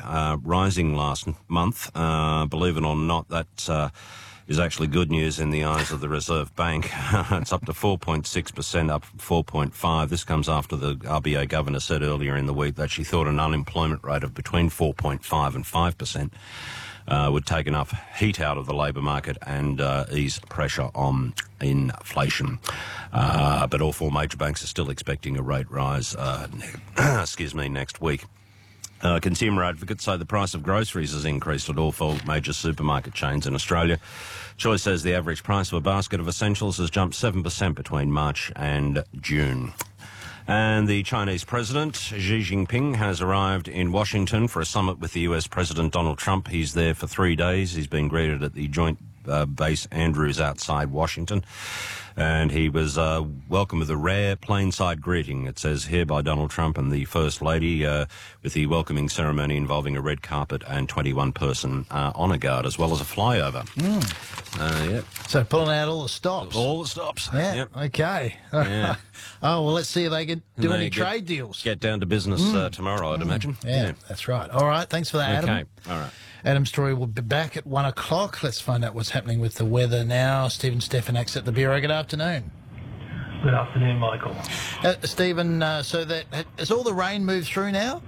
rising last month. Believe it or not, that is actually good news in the eyes of the Reserve Bank. It's up to 4.6%, up from 4.5%. This comes after the RBA governor said earlier in the week that she thought an unemployment rate of between 4.5 and 5% would take enough heat out of the labour market and ease pressure on inflation. But all four major banks are still expecting a rate rise next week. Consumer advocates say the price of groceries has increased at all four major supermarket chains in Australia. Choice says the average price of a basket of essentials has jumped 7% between March and June. And the Chinese president, Xi Jinping, has arrived in Washington for a summit with the US President Donald Trump. He's there for 3 days. He's been greeted at the Joint Base Andrews outside Washington. And he was welcomed with a rare plainside greeting, it says here, by Donald Trump and the First Lady, with the welcoming ceremony involving a red carpet and 21-person honour guard, as well as a flyover. Yep. So pulling out all the stops. All the stops. Yeah, yep. Okay. Yeah. Oh, well, let's see if they can do any trade deals. Get down to business tomorrow, I'd imagine. Yeah, that's right. All right, thanks for that, Adam. Okay, all right. Adam Story will be back at 1 o'clock. Let's find out what's happening with the weather now. Stephen Stefanak at the Bureau. Good afternoon. Good afternoon, Michael. Stephen, so that has all the rain moved through now?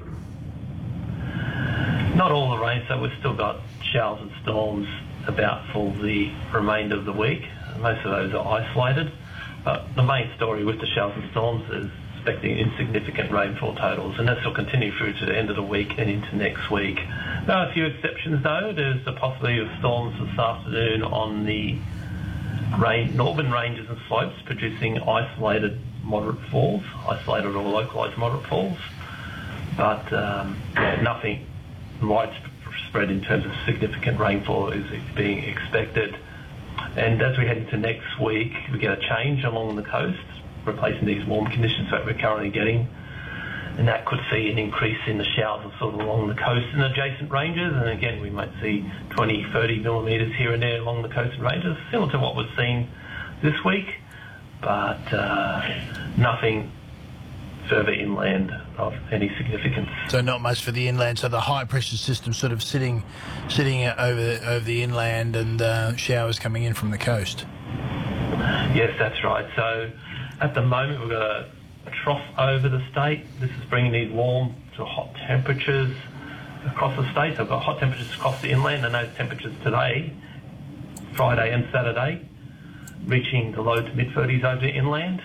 Not all the rain, so we've still got showers and storms about for the remainder of the week. Most of those are isolated. But the main story with the showers and storms is expecting insignificant rainfall totals, and this will continue through to the end of the week and into next week. There are a few exceptions, though. There's the possibility of storms this afternoon on the northern ranges and slopes, producing isolated moderate falls, isolated or localised moderate falls, but nothing widespread in terms of significant rainfall is being expected. And as we head into next week, we get a change along the coast, replacing these warm conditions that we're currently getting, and that could see an increase in the showers sort of along the coast and adjacent ranges, and again we might see 20, 30 millimetres here and there along the coast and ranges, similar to what we've seen this week, but nothing further inland of any significance. So not much for the inland, so the high pressure system sort of sitting over the inland and showers coming in from the coast. Yes, that's right. So at the moment we've got a trough over the state. This is bringing these warm to hot temperatures across the state. So I've got hot temperatures across the inland, and those temperatures today, Friday and Saturday, reaching the low to mid-30s over the inland.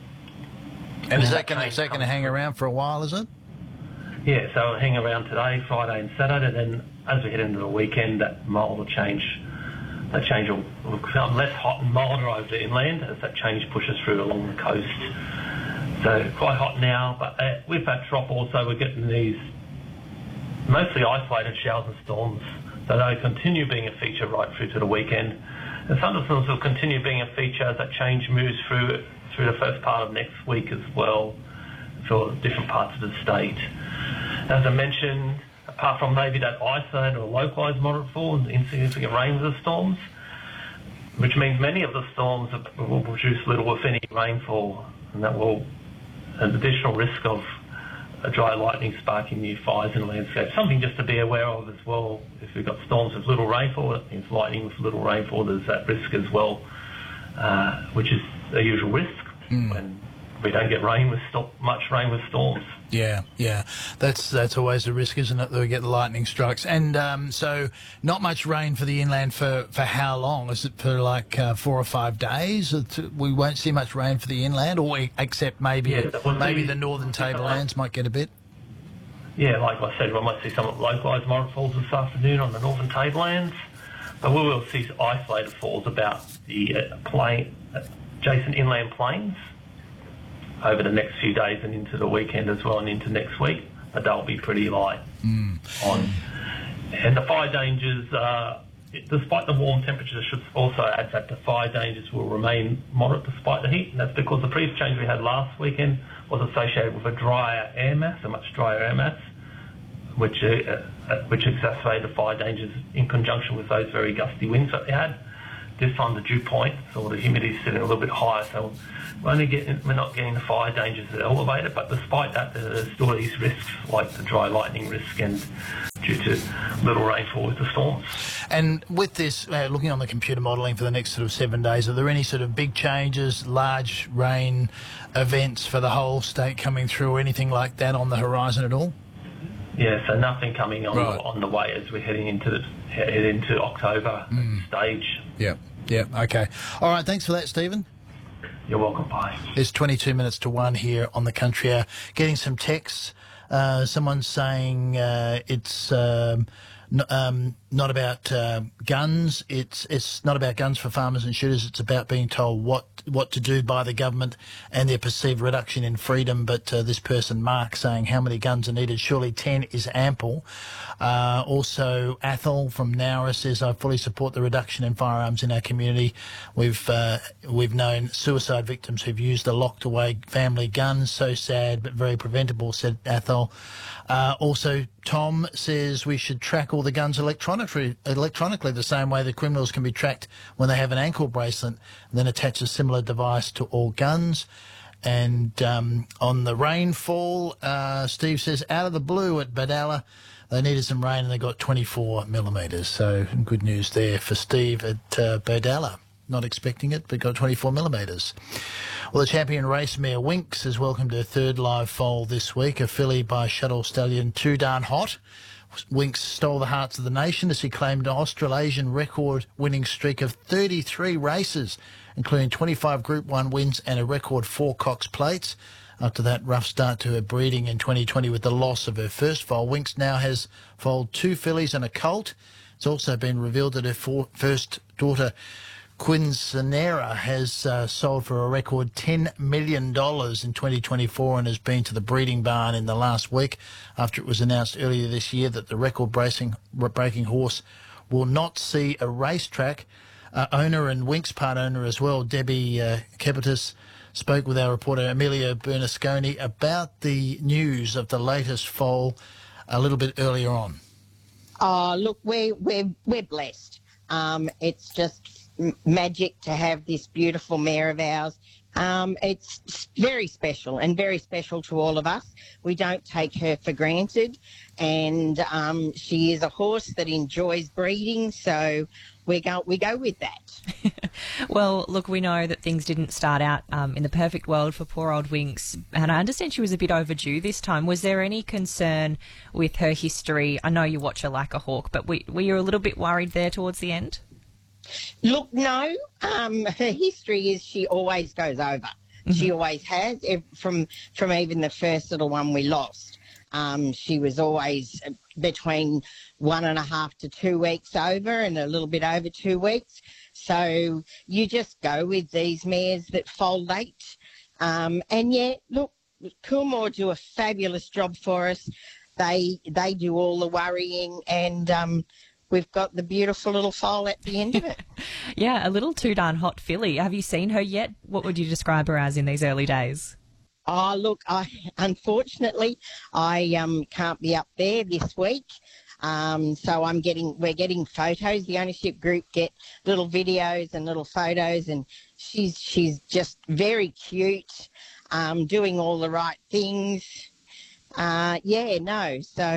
And is that going to hang around for a while, is it? Yeah, so it'll hang around today, Friday and Saturday, and then as we head into the weekend, that mould will change. That change will become less hot and milder over the inland as that change pushes through along the coast. So quite hot now, but with that drop also we're getting these mostly isolated showers and storms. So they'll continue being a feature right through to the weekend. And thunderstorms will continue being a feature as that change moves through the first part of next week as well for different parts of the state. As I mentioned, apart from maybe that isolated or localised moderate fall and insignificant rain with the storms, which means many of the storms will produce little if any rainfall, and that will an additional risk of a dry lightning sparking new fires in the landscape. Something just to be aware of as well. If we've got storms with little rainfall, that means lightning with little rainfall, there's that risk as well, which is a usual risk when we don't get much rain with storms. Yeah. That's always the risk, isn't it, that we get the lightning strikes? And so not much rain for the inland for how long? Is it for like 4 or 5 days? We won't see much rain for the inland, or except maybe the northern tablelands might get a bit? Yeah, like I said, we might see some localised moderate falls this afternoon on the northern tablelands, but we will see isolated falls about the adjacent inland plains over the next few days and into the weekend as well and into next week, but they'll be pretty light on. And the fire dangers, despite the warm temperatures, I should also add that the fire dangers will remain moderate despite the heat, and that's because the previous change we had last weekend was associated with a drier air mass, a much drier air mass, which exacerbated the fire dangers in conjunction with those very gusty winds that we had. this time the dew point, or the humidity is sitting a little bit higher, so we're not getting the fire dangers that are elevated, but despite that, there's still these risks like the dry lightning risk and due to little rainfall with the storms. And with this, looking on the computer modelling for the next sort of 7 days, are there any sort of big changes, large rain events for the whole state coming through, or anything like that on the horizon at all? Yeah, so nothing coming on the way as we're heading into October stage. Yeah, okay. All right, thanks for that, Stephen. You're welcome, bye. It's 22 minutes to 1 here on the Country Hour. Getting some texts. Someone's saying it's not about guns. It's not about guns for farmers and shooters. It's about being told what to do by the government and their perceived reduction in freedom. But this person, Mark, saying how many guns are needed? Surely 10 is ample. Also, Athol from Nowra says, I fully support the reduction in firearms in our community. We've known suicide victims who've used the locked away family guns. So sad, but very preventable, said Athol. Also, Tom says we should track all the guns electronically the same way the criminals can be tracked when they have an ankle bracelet, and then attach a similar device to all guns. And on the rainfall, Steve says out of the blue at Badalla, they needed some rain and they got 24 millimetres. So good news there for Steve at Badalla. Not expecting it, but got 24 millimetres. Well, the champion race mare Winx is welcomed her third live foal this week, a filly by shuttle stallion Too Darn Hot. Winx stole the hearts of the nation as he claimed an Australasian record-winning streak of 33 races, including 25 Group 1 wins and a record 4 Cox Plates. After that rough start to her breeding in 2020 with the loss of her first foal, Winx now has foaled 2 fillies and a colt. It's also been revealed that her first daughter, Quinceanera, has sold for a record $10 million in 2024 and has been to the breeding barn in the last week after it was announced earlier this year that the record-breaking horse will not see a racetrack. Owner and Winx part owner as well, Debbie Kepitis, spoke with our reporter Amelia Bernasconi about the news of the latest foal a little bit earlier on. Oh, look, we're blessed. It's just magic to have this beautiful mare of ours. It's very special and very special to all of us. We don't take her for granted, and she is a horse that enjoys breeding, so we go with that. Well, look, we know that things didn't start out in the perfect world for poor old Winx, and I understand she was a bit overdue this time. Was there any concern with her history? I know you watch her like a hawk, but were you a little bit worried there towards the end? Look, no. Her history is she always goes over. Mm-hmm. She always has, from even the first little one we lost. She was always between 1.5 to 2 weeks over, and a little bit over 2 weeks. So you just go with these mares that foal late. And yeah, look, Coolmore do a fabulous job for us. They do all the worrying, and we've got the beautiful little foal at the end of it. Yeah, a little Too Darn Hot filly. Have you seen her yet? What would you describe her as in these early days? Oh, look, unfortunately, I can't be up there this week. So we're getting photos. The ownership group get little videos and little photos, and she's just very cute, doing all the right things. So,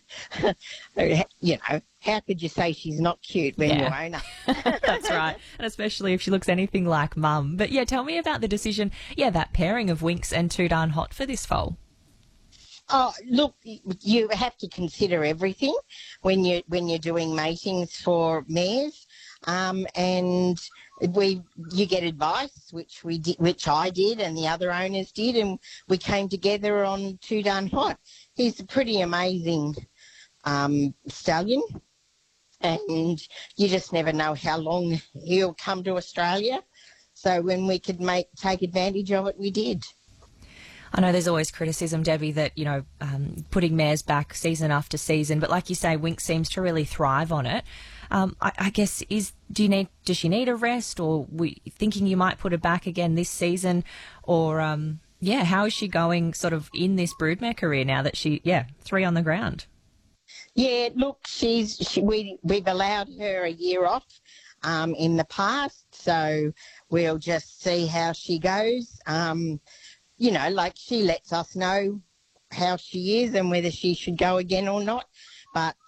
how could you say she's not cute when you own her? That's right. And especially if she looks anything like Mum. But yeah, tell me about the decision, that pairing of Winx and Too Darn Hot for this foal. Oh, look, you have to consider everything when you're doing matings for mares. And you get advice, which I did and the other owners did, and we came together on Too Darn Hot. He's a pretty amazing stallion, and you just never know how long he'll come to Australia. So when we could take advantage of it, we did. I know there's always criticism, Debbie, that, putting mares back season after season, but like you say, Winx seems to really thrive on it. I guess, does she need a rest, or we thinking you might put her back again this season, or how is she going sort of in this broodmare career now that 3 on the ground? Yeah, look, we've allowed her a year off. in the past. So we'll just see how she goes. Like she lets us know how she is and whether she should go again or not. But